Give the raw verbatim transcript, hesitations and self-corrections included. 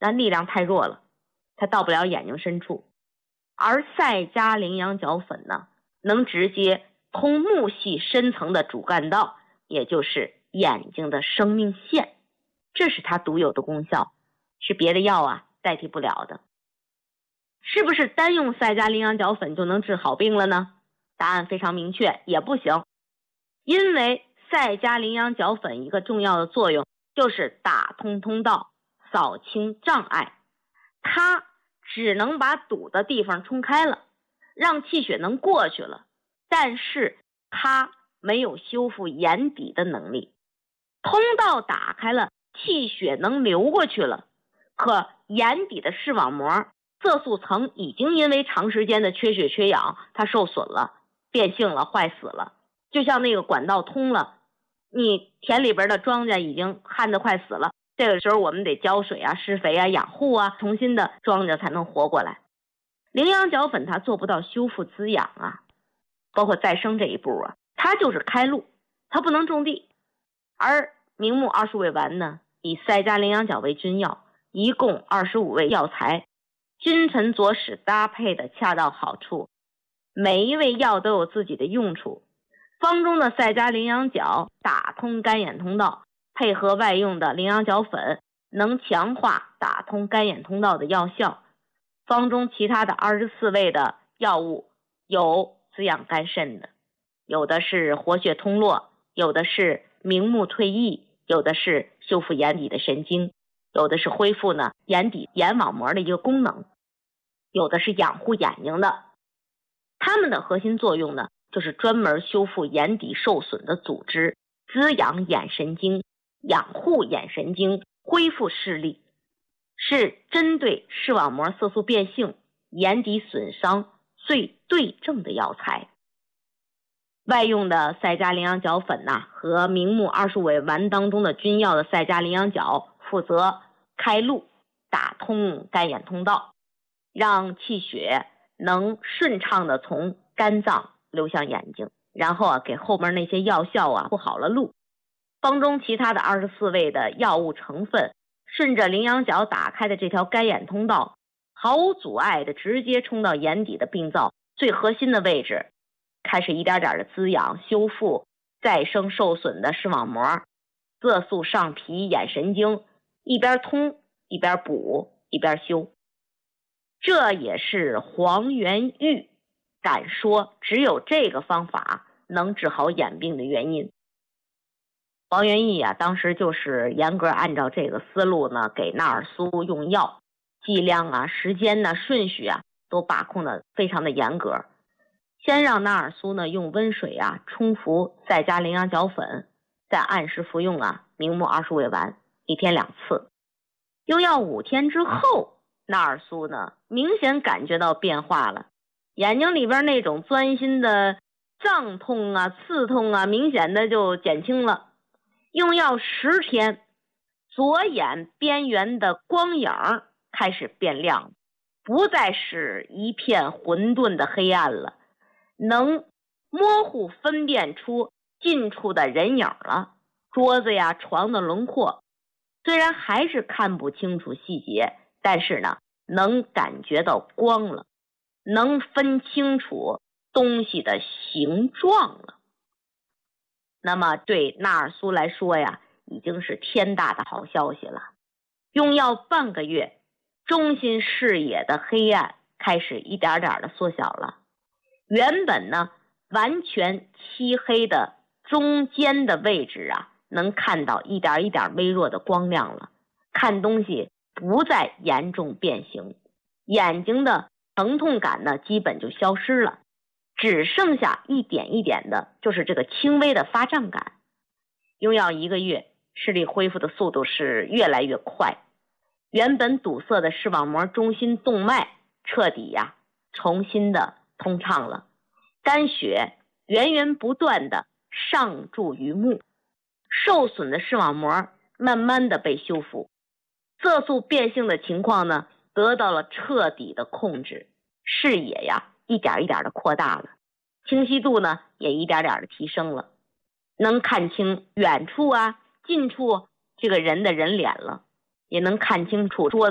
那力量太弱了，它到不了眼睛深处。而赛加羚羊角粉呢，能直接通目系深层的主干道，也就是眼睛的生命线，这是它独有的功效，是别的药啊代替不了的。是不是单用赛加羚羊角粉就能治好病了呢？答案非常明确，也不行。因为赛加羚羊角粉一个重要的作用就是打通通道，扫清障碍，它只能把堵的地方冲开了，让气血能过去了，但是它没有修复眼底的能力。通道打开了，气血能流过去了，可眼底的视网膜色素层已经因为长时间的缺血缺氧，它受损了，变性了，坏死了。就像那个管道通了，你田里边的庄稼已经旱得快死了，这个时候我们得浇水啊、施肥啊、养护啊，重新的庄稼才能活过来。羚羊角粉它做不到修复滋养啊，包括再生这一步啊，它就是开路，它不能种地。而明目二十五味丸呢，以赛加羚羊角为君药，一共二十五味药材，君臣佐使搭配的恰到好处，每一味药都有自己的用处。方中的赛加羚羊角打通肝眼通道，配合外用的羚羊角粉，能强化打通肝眼通道的药效。方中其他的二十四味的药物，有滋养肝肾的，有的是活血通络，有的是明目退翳，有的是修复眼底的神经，有的是恢复呢眼底眼网膜的一个功能，有的是养护眼睛的。它们的核心作用呢，就是专门修复眼底受损的组织，滋养眼神经，养护眼神经，恢复视力，是针对视网膜色素变性、眼底损伤最对症的药材。外用的赛加羚羊角粉呐、啊，和明目二十五味丸当中的君药的赛加羚羊角负责开路，打通肝眼通道，让气血能顺畅的从肝脏流向眼睛，然后啊给后面那些药效啊铺好了路。方中其他的二十四味的药物成分，顺着羚羊角打开的这条肝眼通道，毫无阻碍的直接冲到眼底的病灶最核心的位置，开始一点点的滋养、修复再生受损的视网膜、色素上皮、眼神经，一边通一边补一边修。这也是黄元玉敢说只有这个方法能治好眼病的原因。黄元义啊，当时就是严格按照这个思路呢，给纳尔苏用药，剂量啊、时间呢、顺序啊，都把控的非常的严格。先让纳尔苏呢用温水啊冲服赛加羚羊角粉，再按时服用啊明目二十五味丸，一天两次。用药五天之后，纳尔苏呢明显感觉到变化了，眼睛里边那种钻心的胀痛啊、刺痛啊，明显的就减轻了。用药十天，左眼边缘的光影开始变亮，不再是一片混沌的黑暗了，能模糊分辨出近处的人影了。桌子呀、床的轮廓，虽然还是看不清楚细节，但是呢，能感觉到光了，能分清楚东西的形状了。那么对纳尔苏来说呀，已经是天大的好消息了。用药半个月，中心视野的黑暗开始一点点的缩小了。原本呢完全漆黑的中间的位置啊，能看到一点一点微弱的光亮了，看东西不再严重变形，眼睛的疼痛感呢基本就消失了，只剩下一点一点的就是这个轻微的发胀感。用药一个月，视力恢复的速度是越来越快，原本堵塞的视网膜中心动脉彻底呀、啊、重新的通畅了，肝血源源不断的上注于目，受损的视网膜慢慢的被修复，色素变性的情况呢得到了彻底的控制，视野呀一点一点的扩大了，清晰度呢也一点点的提升了，能看清远处啊、近处这个人的人脸了，也能看清楚桌子